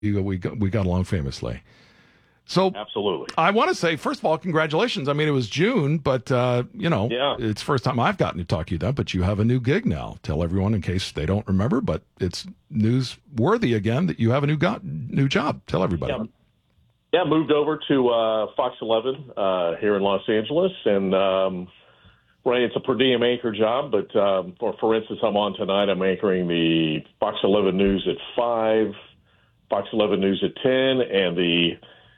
we got along famously. So Absolutely. I want to say, first of all, congratulations. I mean, it was June, but, Yeah. it's the first time I've gotten to talk to you then, but you have a new gig now. Tell everyone in case they don't remember, but it's newsworthy again that you have a new job. Tell everybody. Yeah, moved over to Fox 11 here in Los Angeles, and right, it's a per diem anchor job. But for instance, I'm on tonight. I'm anchoring the Fox 11 News at 5, Fox 11 News at 10, and the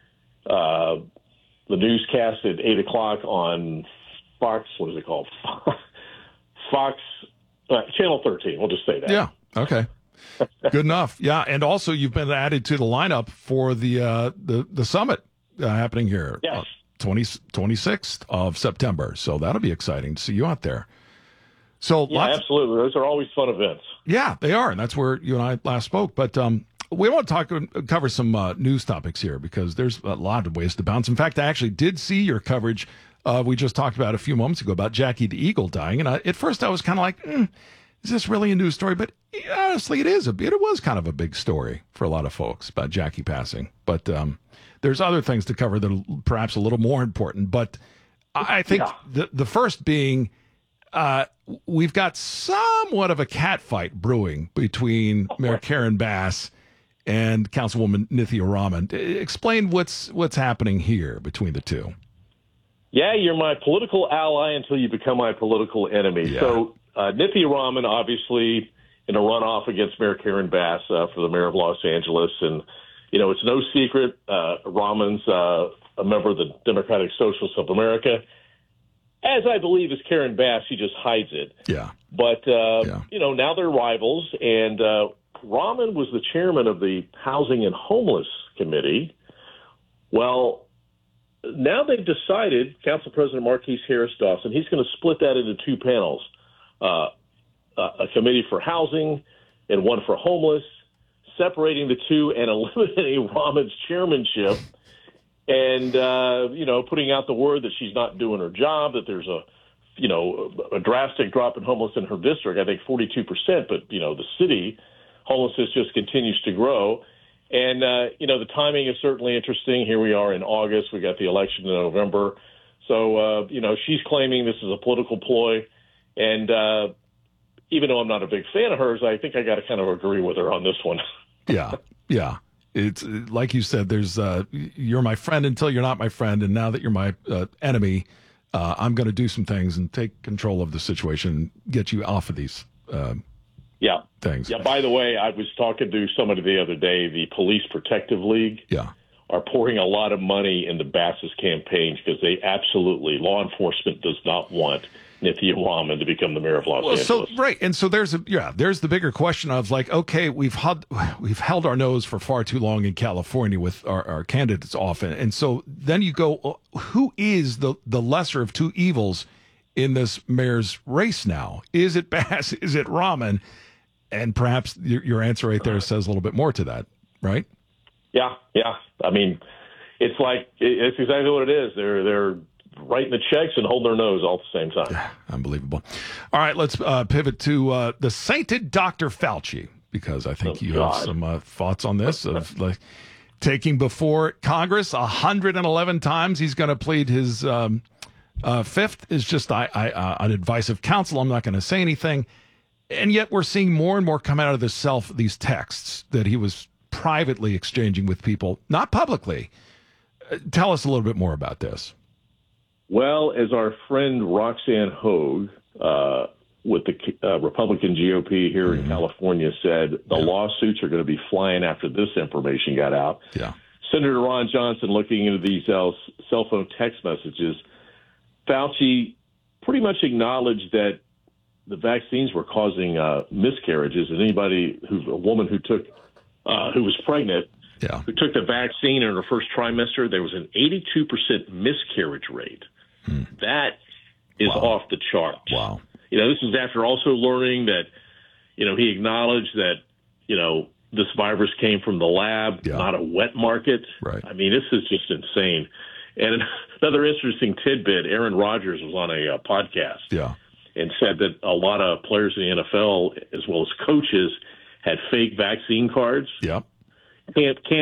newscast at 8 o'clock on Fox. What is it called? Fox Channel 13. We'll just say that. Yeah. Okay. Good enough. Yeah, and also you've been added to the lineup for the summit happening here. Yes. 26th of September. So that'll be exciting to see you out there. So yeah, absolutely. Those are always fun events. Yeah, they are, and that's where you and I last spoke. But we want to cover some news topics here because there's a lot of ways to bounce. In fact, I actually did see your coverage we just talked about a few moments ago about Jackie the Eagle dying, and at first I was kind of like, is this really a news story? But honestly, it was kind of a big story for a lot of folks about Jackie passing. But there's other things to cover that are perhaps a little more important. But I think the first being we've got somewhat of a catfight brewing between Mayor Karen Bass and Councilwoman Nithya Raman. Explain what's happening here between the two. Yeah, you're my political ally until you become my political enemy. Yeah. So Nithya Raman, obviously, in a runoff against Mayor Karen Bass for the mayor of Los Angeles. And, it's no secret Raman's a member of the Democratic Socialists of America. As I believe is Karen Bass, he just hides it. Yeah. But, now they're rivals. And Raman was the chairman of the Housing and Homeless Committee. Well, now they've decided, Council President Marquise Harris Dawson, he's going to split that into two panels, a committee for housing and one for homeless, separating the two and eliminating Raman's chairmanship and, putting out the word that she's not doing her job, that there's a drastic drop in homeless in her district, I think 42%, but, the city homelessness just continues to grow. And, the timing is certainly interesting. Here we are in August. We got the election in November. So, she's claiming this is a political ploy. And even though I'm not a big fan of hers, I think I got to kind of agree with her on this one. Yeah. It's like you said, there's you're my friend until you're not my friend. And now that you're my enemy, I'm going to do some things and take control of the situation, get you off of these things. Yeah, by the way, I was talking to somebody the other day, the Police Protective League are pouring a lot of money into Bass's campaigns because law enforcement does not want Nithya Raman to become the mayor of Los Angeles. So, right. And so there's the bigger question of like, okay, we've held our nose for far too long in California with our candidates off. And so then you go, who is the lesser of two evils in this mayor's race now? Is it Bass? Is it Raman? And perhaps your answer right there says a little bit more to that, right? Yeah. I mean, it's exactly what it is. They're writing the checks and holding their nose all at the same time. Yeah, unbelievable. All right, let's pivot to the sainted Dr. Fauci, because I think you have some thoughts on this of like taking before Congress 111 times. He's going to plead his fifth is just on advice of counsel. I'm not going to say anything. And yet we're seeing more and more come out of these texts that he was privately exchanging with people, not publicly. Tell us a little bit more about this. Well, as our friend Roxanne Hogue with the Republican GOP here in California said, the lawsuits are going to be flying after this information got out. Yeah. Senator Ron Johnson looking into these cell phone text messages, Fauci pretty much acknowledged that the vaccines were causing miscarriages, and a woman who was pregnant, who took the vaccine in her first trimester, there was an 82% miscarriage rate. That is off the charts. Wow. This is after also learning that, he acknowledged that, this virus came from the lab, not a wet market. Right. I mean, this is just insane. And another interesting tidbit, Aaron Rodgers was on a podcast and said that a lot of players in the NFL, as well as coaches, had fake vaccine cards. Yep. can't